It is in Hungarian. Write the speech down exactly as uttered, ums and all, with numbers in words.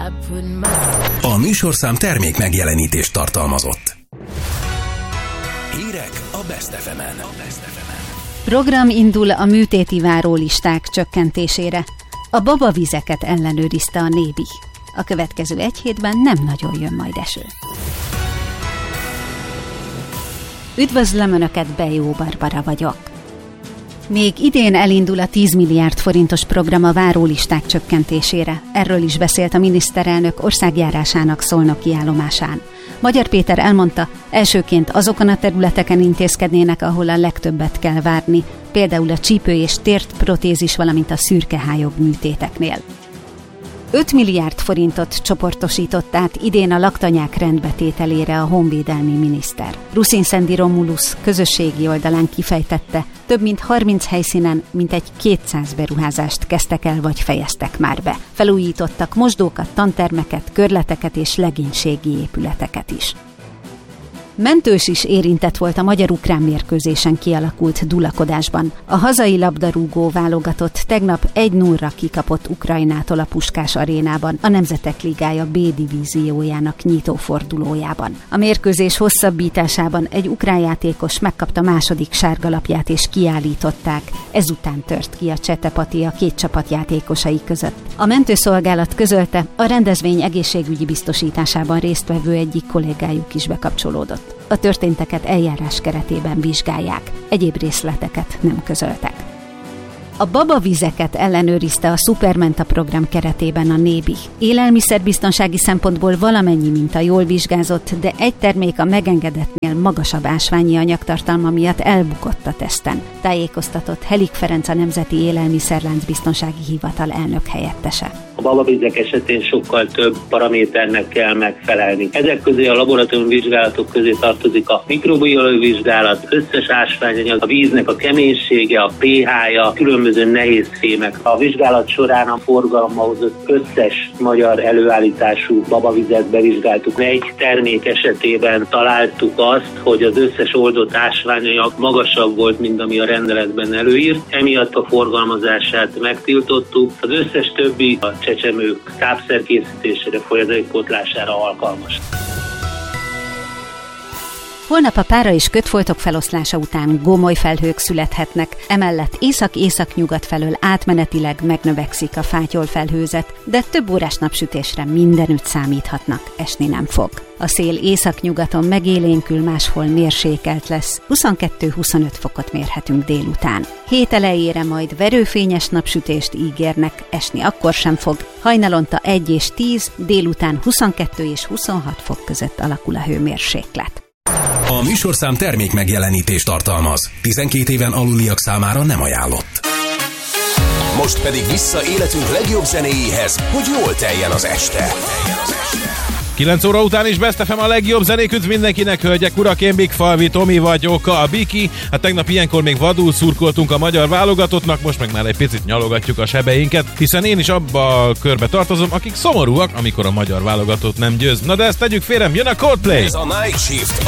A műsorszám termék megjelenítést tartalmazott. Hírek a Best ef emen. Program indul a műtéti várólisták csökkentésére. A babavizeket ellenőrizte a Nébi. A következő egy hétben nem nagyon jön majd eső. Üdvözlöm Önöket, Bejó Barbara vagyok. Még idén elindul a tíz milliárd forintos program a várólisták csökkentésére. Erről is beszélt a miniszterelnök országjárásának szolnoki állomásán. Magyar Péter elmondta, elsőként azokon a területeken intézkednének, ahol a legtöbbet kell várni, például a csípő és tértprotézis, valamint a szürkehályog műtéteknél. öt milliárd forintot csoportosított át idén a laktanyák rendbetételére a honvédelmi miniszter. Ruszin Szendi Romulusz közösségi oldalán kifejtette, több mint harminc helyszínen mintegy kétszáz beruházást kezdtek el vagy fejeztek már be. Felújítottak mosdókat, tantermeket, körleteket és legénységi épületeket is. Mentős is érintett volt a magyar-ukrán mérkőzésen kialakult dulakodásban. A hazai labdarúgó válogatott tegnap egy nullra kikapott Ukrajnától a Puskás arénában, a Nemzetek Ligája B divíziójának nyitófordulójában. A mérkőzés hosszabbításában egy ukrán játékos megkapta második sárgalapját és kiállították. Ezután tört ki a csetepati a két csapat játékosai között. A mentőszolgálat közölte, a rendezvény egészségügyi biztosításában résztvevő egyik kollégájuk is bekapcsolódott. A történteket eljárás keretében vizsgálják, egyéb részleteket nem közöltek. A babavizeket ellenőrizte a Supermenta program keretében a Nébi. Élelmiszerbiztonsági szempontból valamennyi minta jól vizsgázott, de egy termék a megengedettnél magasabb ásványi anyagtartalma miatt elbukott a teszten, tájékoztatott Helik Ferenc, a Nemzeti Élelmiszerláncbiztonsági Hivatal elnök helyettese. A babavizek esetén sokkal több paraméternek kell megfelelni. Ezek közé a laboratóriumi vizsgálatok közé tartozik a mikrobiológiai vizsgálat, összes ásványanyag, a víznek a keménysége, a pé há-ja, különböző nehéz fémek. A vizsgálat során a forgalomba hozott összes magyar előállítású babavizet bevizsgáltuk. Egy termék esetében találtuk azt, hogy az összes oldott ásványanyag magasabb volt, mint ami a rendeletben előírt. Emiatt a forgalmazását megtiltottuk. Az összes többi a csecsemők tápszerkészítésére, folyadékpótlására alkalmas. Holnap a pára és kötfoltok feloszlása után gomoly felhők születhetnek, emellett észak-észak-nyugat felől átmenetileg megnövekszik a fátyolfelhőzet, de több órás napsütésre mindenütt számíthatnak, esni nem fog. A szél északnyugaton megélénkül, máshol mérsékelt lesz, huszonkettő-huszonöt fokot mérhetünk délután. Hét elejére majd verőfényes napsütést ígérnek, esni akkor sem fog, hajnalonta egy és tíz, délután huszonkettő és huszonhat fok között alakul a hőmérséklet. A műsorszám termék megjelenítést tartalmaz. tizenkét éven aluliak számára nem ajánlott. Most pedig vissza életünk legjobb zenéjéhez, hogy jól teljen az este. kilenc óra után is Best ef em a legjobb zenék mindenkinek, hölgyek, urak, én Big Falvi Tomi vagyok, a Biki. Hát tegnap ilyenkor még vadul szurkoltunk a magyar válogatottnak, most meg már egy picit nyalogatjuk a sebeinket, hiszen én is abba a körbe tartozom, akik szomorúak, amikor a magyar válogatott nem győz. Na de ezt tegyük félre, jön a Coldplay! Ez a Night Shift,